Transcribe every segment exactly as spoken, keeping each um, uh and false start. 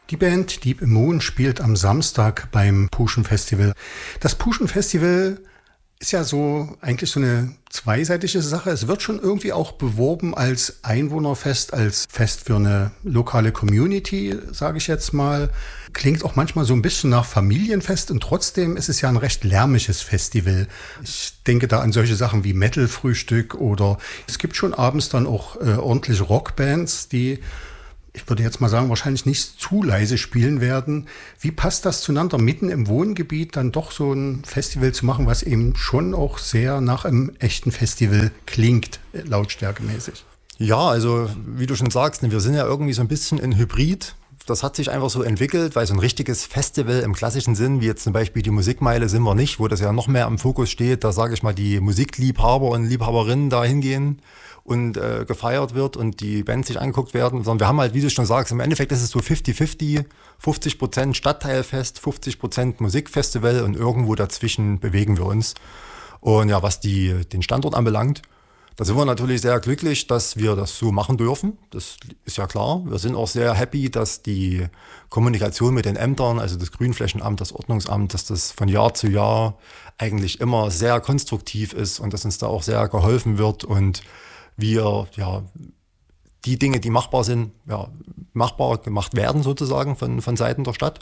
Die Band Deep Moon spielt am Samstag beim Puschen Festival. Das Puschen Festival ist ja so eigentlich so eine zweiseitige Sache. Es wird schon irgendwie auch beworben als Einwohnerfest, als Fest für eine lokale Community, sage ich jetzt mal. Klingt auch manchmal so ein bisschen nach Familienfest und trotzdem ist es ja ein recht lärmisches Festival. Ich denke da an solche Sachen wie Metal-Frühstück oder es gibt schon abends dann auch äh, ordentliche Rockbands, die, ich würde jetzt mal sagen, wahrscheinlich nicht zu leise spielen werden. Wie passt das zueinander, mitten im Wohngebiet dann doch so ein Festival zu machen, was eben schon auch sehr nach einem echten Festival klingt, lautstärkemäßig? Ja, also wie du schon sagst, wir sind ja irgendwie so ein bisschen ein Hybrid. Das hat sich einfach so entwickelt, weil so ein richtiges Festival im klassischen Sinn, wie jetzt zum Beispiel die Musikmeile, sind wir nicht, wo das ja noch mehr im Fokus steht. Da sage ich mal, die Musikliebhaber und Liebhaberinnen da hingehen und äh, gefeiert wird und die Bands sich angeguckt werden, sondern wir haben halt, wie du schon sagst, im Endeffekt ist es so fifty fifty, fünfzig Prozent Stadtteilfest, fünfzig Prozent Musikfestival und irgendwo dazwischen bewegen wir uns. Und ja, was die, den Standort anbelangt, da sind wir natürlich sehr glücklich, dass wir das so machen dürfen. Das ist ja klar. Wir sind auch sehr happy, dass die Kommunikation mit den Ämtern, also das Grünflächenamt, das Ordnungsamt, dass das von Jahr zu Jahr eigentlich immer sehr konstruktiv ist und dass uns da auch sehr geholfen wird und wir ja die Dinge, die machbar sind, ja, machbar gemacht werden sozusagen von, von Seiten der Stadt.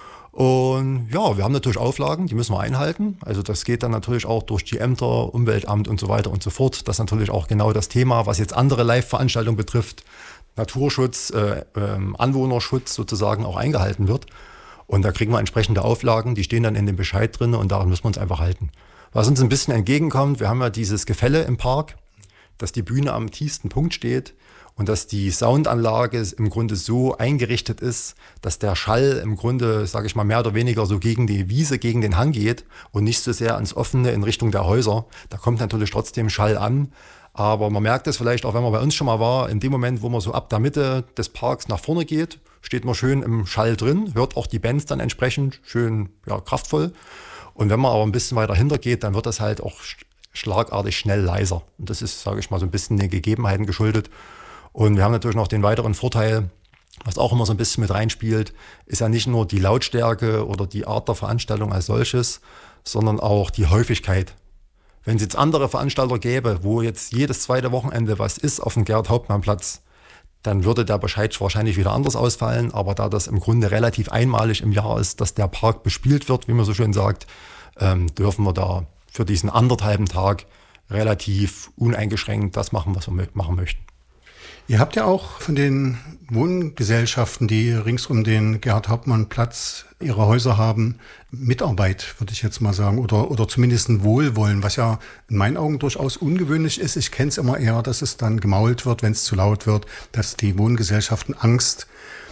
Und ja, wir haben natürlich Auflagen, die müssen wir einhalten. Also das geht dann natürlich auch durch die Ämter, Umweltamt und so weiter und so fort. Das ist natürlich auch genau das Thema, was jetzt andere Live-Veranstaltungen betrifft. Naturschutz, äh, äh, Anwohnerschutz sozusagen auch eingehalten wird. Und da kriegen wir entsprechende Auflagen, die stehen dann in dem Bescheid drin und daran müssen wir uns einfach halten. Was uns ein bisschen entgegenkommt, wir haben ja dieses Gefälle im Park, dass die Bühne am tiefsten Punkt steht und dass die Soundanlage im Grunde so eingerichtet ist, dass der Schall im Grunde, sage ich mal, mehr oder weniger so gegen die Wiese, gegen den Hang geht und nicht so sehr ans Offene in Richtung der Häuser. Da kommt natürlich trotzdem Schall an, aber man merkt es vielleicht auch, wenn man bei uns schon mal war, in dem Moment, wo man so ab der Mitte des Parks nach vorne geht, steht man schön im Schall drin, hört auch die Bands dann entsprechend schön ja, kraftvoll. Und wenn man aber ein bisschen weiter hinter geht, dann wird das halt auch schlagartig schnell leiser. Und das ist, sage ich mal, so ein bisschen den Gegebenheiten geschuldet. Und wir haben natürlich noch den weiteren Vorteil, was auch immer so ein bisschen mit reinspielt, ist ja nicht nur die Lautstärke oder die Art der Veranstaltung als solches, sondern auch die Häufigkeit. Wenn es jetzt andere Veranstalter gäbe, wo jetzt jedes zweite Wochenende was ist auf dem Gerhard-Hauptmann-Platz, dann würde der Bescheid wahrscheinlich wieder anders ausfallen. Aber da das im Grunde relativ einmalig im Jahr ist, dass der Park bespielt wird, wie man so schön sagt, ähm, dürfen wir da für diesen anderthalben Tag relativ uneingeschränkt das machen, was wir machen möchten. Ihr habt ja auch von den Wohngesellschaften, die rings um den Gerhard-Hauptmann-Platz ihre Häuser haben, Mitarbeit, würde ich jetzt mal sagen, oder, oder zumindest ein Wohlwollen, was ja in meinen Augen durchaus ungewöhnlich ist. Ich kenne es immer eher, dass es dann gemault wird, wenn es zu laut wird, dass die Wohngesellschaften Angst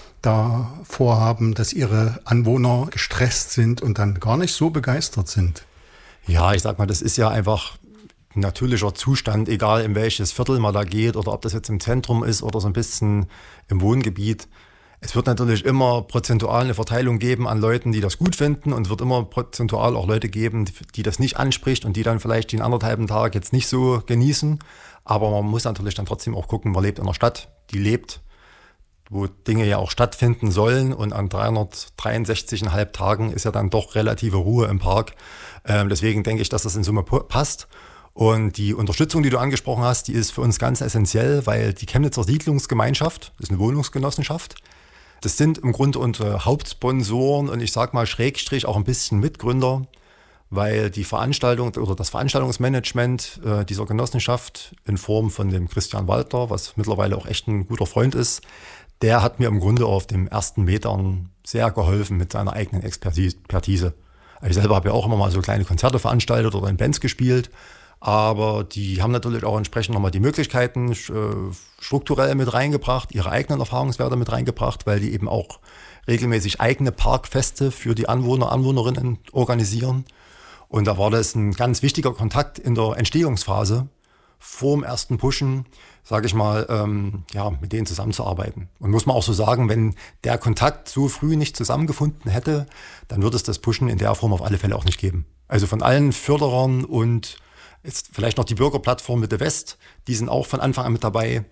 davor haben, dass ihre Anwohner gestresst sind und dann gar nicht so begeistert sind. Ja, ich sag mal, das ist ja einfach ein natürlicher Zustand, egal in welches Viertel man da geht oder ob das jetzt im Zentrum ist oder so ein bisschen im Wohngebiet. Es wird natürlich immer prozentual eine Verteilung geben an Leuten, die das gut finden und es wird immer prozentual auch Leute geben, die das nicht anspricht und die dann vielleicht den anderthalben Tag jetzt nicht so genießen. Aber man muss natürlich dann trotzdem auch gucken, man lebt in einer Stadt, die lebt, wo Dinge ja auch stattfinden sollen und an dreihundertdreiundsechzig Komma fünf Tagen ist ja dann doch relative Ruhe im Park. Ähm, deswegen denke ich, dass das in Summe passt. Und die Unterstützung, die du angesprochen hast, die ist für uns ganz essentiell, weil die Chemnitzer Siedlungsgemeinschaft, das ist eine Wohnungsgenossenschaft, das sind im Grunde unsere Hauptsponsoren und ich sag mal Schrägstrich auch ein bisschen Mitgründer, weil die Veranstaltung oder das Veranstaltungsmanagement äh, dieser Genossenschaft in Form von dem Christian Walter, was mittlerweile auch echt ein guter Freund ist, der hat mir im Grunde auf den ersten Metern sehr geholfen mit seiner eigenen Expertise. Ich selber habe ja auch immer mal so kleine Konzerte veranstaltet oder in Bands gespielt, aber die haben natürlich auch entsprechend nochmal die Möglichkeiten äh, strukturell mit reingebracht, ihre eigenen Erfahrungswerte mit reingebracht, weil die eben auch regelmäßig eigene Parkfeste für die Anwohner, Anwohnerinnen organisieren. Und da war das ein ganz wichtiger Kontakt in der Entstehungsphase, vorm ersten Pushen, sage ich mal, ähm, ja, mit denen zusammenzuarbeiten. Und muss man auch so sagen, wenn der Kontakt so früh nicht zusammengefunden hätte, dann würde es das Pushen in der Form auf alle Fälle auch nicht geben. Also von allen Förderern und jetzt vielleicht noch die Bürgerplattform Mitte West, die sind auch von Anfang an mit dabei.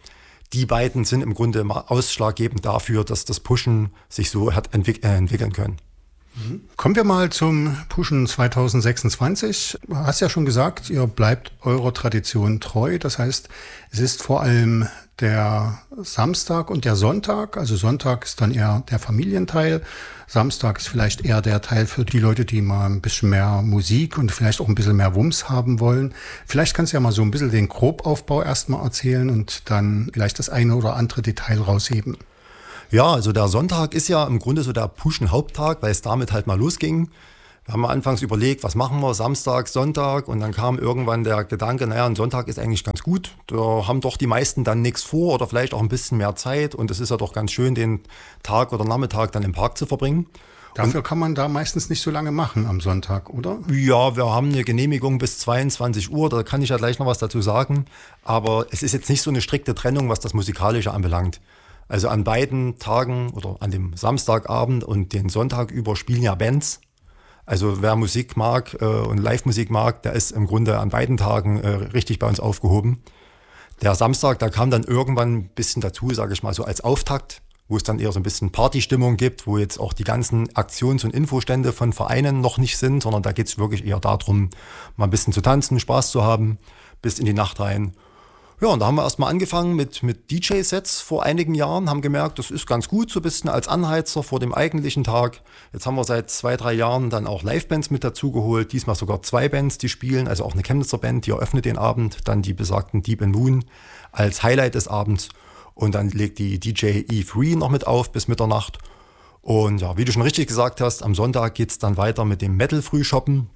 die beiden sind im Grunde mal ausschlaggebend dafür, dass das Pushen sich so hat entwick- äh, entwickeln können. Kommen wir mal zum Pushen zwanzig sechsundzwanzig. Du hast ja schon gesagt, ihr bleibt eurer Tradition treu. Das heißt, es ist vor allem der Samstag und der Sonntag. Also Sonntag ist dann eher der Familienteil. Samstag ist vielleicht eher der Teil für die Leute, die mal ein bisschen mehr Musik und vielleicht auch ein bisschen mehr Wumms haben wollen. Vielleicht kannst du ja mal so ein bisschen den Grobaufbau erstmal erzählen und dann vielleicht das eine oder andere Detail rausheben. Ja, also der Sonntag ist ja im Grunde so der Pushen-Haupttag, weil es damit halt mal losging. Wir haben anfangs überlegt, was machen wir, Samstag, Sonntag, und dann kam irgendwann der Gedanke, naja, ein Sonntag ist eigentlich ganz gut. Da haben doch die meisten dann nichts vor oder vielleicht auch ein bisschen mehr Zeit, und es ist ja doch ganz schön, den Tag oder Nachmittag dann im Park zu verbringen. Dafür und kann man da meistens nicht so lange machen am Sonntag, oder? Ja, wir haben eine Genehmigung bis zweiundzwanzig Uhr, da kann ich ja gleich noch was dazu sagen. Aber es ist jetzt nicht so eine strikte Trennung, was das Musikalische anbelangt. Also an beiden Tagen oder an dem Samstagabend und den Sonntag über spielen ja Bands. Also wer Musik mag äh, und Live-Musik mag, der ist im Grunde an beiden Tagen äh, richtig bei uns aufgehoben. Der Samstag, da kam dann irgendwann ein bisschen dazu, sage ich mal so als Auftakt, wo es dann eher so ein bisschen Partystimmung gibt, wo jetzt auch die ganzen Aktions- und Infostände von Vereinen noch nicht sind, sondern da geht es wirklich eher darum, mal ein bisschen zu tanzen, Spaß zu haben, bis in die Nacht rein. Ja, und da haben wir erstmal angefangen mit, mit D J-Sets vor einigen Jahren, haben gemerkt, das ist ganz gut, so ein bisschen als Anheizer vor dem eigentlichen Tag. Jetzt haben wir seit zwei, drei Jahren dann auch Live-Bands mit dazugeholt, diesmal sogar zwei Bands, die spielen, also auch eine Chemnitzer Band, die eröffnet den Abend, dann die besagten Deep and Moon als Highlight des Abends, und dann legt die D J Eve Ree noch mit auf bis Mitternacht. Und ja, wie du schon richtig gesagt hast, am Sonntag geht's dann weiter mit dem Metal-Frühshoppen.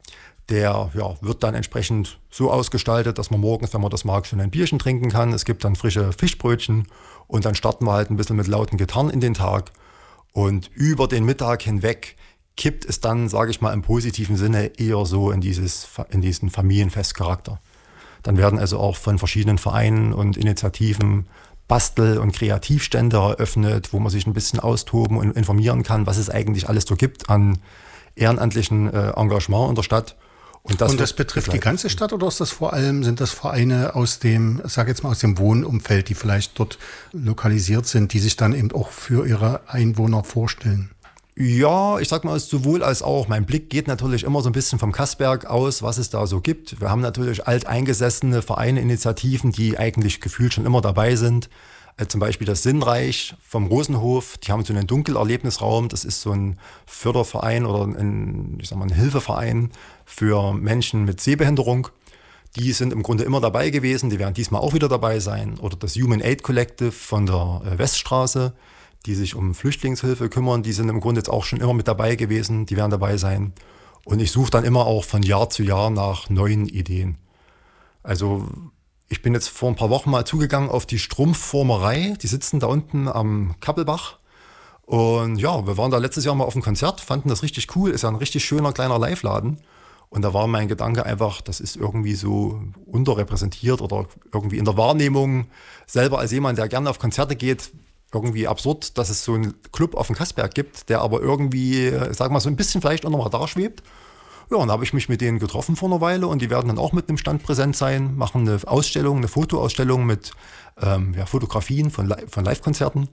Der ja, wird dann entsprechend so ausgestaltet, dass man morgens, wenn man das mag, schon ein Bierchen trinken kann. Es gibt dann frische Fischbrötchen, und dann starten wir halt ein bisschen mit lauten Gitarren in den Tag. Und über den Mittag hinweg kippt es dann, sage ich mal im positiven Sinne, eher so in, dieses, in diesen Familienfestcharakter. Dann werden also auch von verschiedenen Vereinen und Initiativen Bastel- und Kreativstände eröffnet, wo man sich ein bisschen austoben und informieren kann, was es eigentlich alles so gibt an ehrenamtlichen äh, Engagement in der Stadt. Und das, und das betrifft die ganze Stadt, oder ist das vor allem, sind das Vereine aus dem, sag jetzt mal aus dem Wohnumfeld, die vielleicht dort lokalisiert sind, die sich dann eben auch für ihre Einwohner vorstellen? Ja, ich sag mal, es ist sowohl als auch. Mein Blick geht natürlich immer so ein bisschen vom Kassberg aus, was es da so gibt. Wir haben natürlich alteingesessene Vereine, Initiativen, die eigentlich gefühlt schon immer dabei sind. Äh, zum Beispiel das Sinnreich vom Rosenhof, die haben so einen Dunkelerlebnisraum. Das ist so ein Förderverein oder ein, ich sag mal, ein Hilfeverein für Menschen mit Sehbehinderung. Die sind im Grunde immer dabei gewesen, die werden diesmal auch wieder dabei sein. Oder das Human Aid Collective von der äh, Weststraße, die sich um Flüchtlingshilfe kümmern, die sind im Grunde jetzt auch schon immer mit dabei gewesen, die werden dabei sein. Und ich suche dann immer auch von Jahr zu Jahr nach neuen Ideen. Also ich bin jetzt vor ein paar Wochen mal zugegangen auf die Strumpfformerei, die sitzen da unten am Kappelbach. Und ja, wir waren da letztes Jahr mal auf einem Konzert, fanden das richtig cool, ist ja ein richtig schöner kleiner Live-Laden. Und da war mein Gedanke einfach, das ist irgendwie so unterrepräsentiert oder irgendwie in der Wahrnehmung selber als jemand, der gerne auf Konzerte geht, irgendwie absurd, dass es so einen Club auf dem Kassberg gibt, der aber irgendwie, sag mal, so ein bisschen vielleicht unter dem Radar schwebt. Ja, und da habe ich mich mit denen getroffen vor einer Weile, und die werden dann auch mit einem Stand präsent sein, machen eine Ausstellung, eine Fotoausstellung mit ähm, ja, Fotografien von, Li- von Live-Konzerten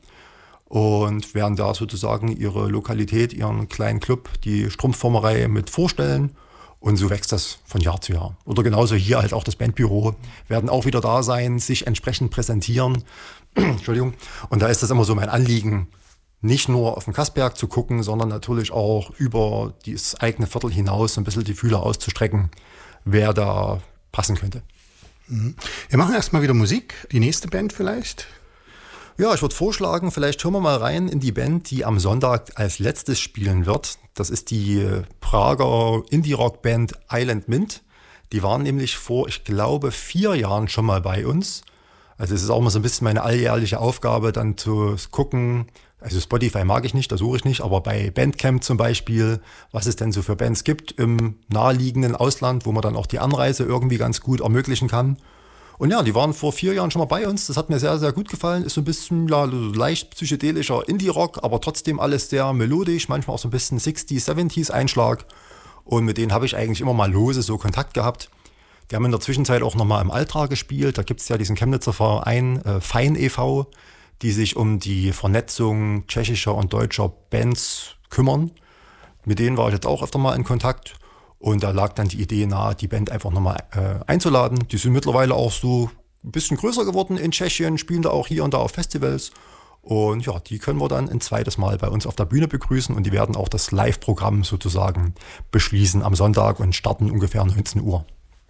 und werden da sozusagen ihre Lokalität, ihren kleinen Club, die Strumpfformerei mit vorstellen. Und so wächst das von Jahr zu Jahr. Oder genauso hier halt auch das Bandbüro, werden auch wieder da sein, sich entsprechend präsentieren. Entschuldigung. Und da ist das immer so mein Anliegen, nicht nur auf den Kassberg zu gucken, sondern natürlich auch über das eigene Viertel hinaus ein bisschen die Fühler auszustrecken, wer da passen könnte. Mhm. Wir machen erstmal wieder Musik. Die nächste Band vielleicht? Ja, ich würde vorschlagen, vielleicht hören wir mal rein in die Band, die am Sonntag als letztes spielen wird. Das ist die Prager Indie-Rock-Band Island Mint. Die waren nämlich vor, ich glaube, vier Jahren schon mal bei uns. Also es ist auch mal so ein bisschen meine alljährliche Aufgabe, dann zu gucken, also Spotify mag ich nicht, da suche ich nicht, aber bei Bandcamp zum Beispiel, was es denn so für Bands gibt im naheliegenden Ausland, wo man dann auch die Anreise irgendwie ganz gut ermöglichen kann. Und ja, die waren vor vier Jahren schon mal bei uns. Das hat mir sehr, sehr gut gefallen. Ist so ein bisschen ja, leicht psychedelischer Indie-Rock, aber trotzdem alles sehr melodisch, manchmal auch so ein bisschen sechziger, siebziger Einschlag. Und mit denen habe ich eigentlich immer mal lose so Kontakt gehabt. Wir haben in der Zwischenzeit auch nochmal im Altra gespielt. Da gibt es ja diesen Chemnitzer Verein äh, Fein e V, die sich um die Vernetzung tschechischer und deutscher Bands kümmern. Mit denen war ich jetzt auch öfter mal in Kontakt. Und da lag dann die Idee nahe, die Band einfach nochmal äh, einzuladen. Die sind mittlerweile auch so ein bisschen größer geworden in Tschechien, spielen da auch hier und da auf Festivals. Und ja, die können wir dann ein zweites Mal bei uns auf der Bühne begrüßen. Und die werden auch das Live-Programm sozusagen beschließen am Sonntag und starten ungefähr neunzehn Uhr.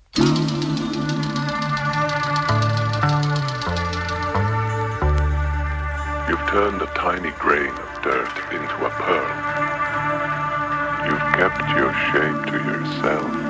You've turned a tiny grain of dirt into a pearl. You've kept your shape to yourself.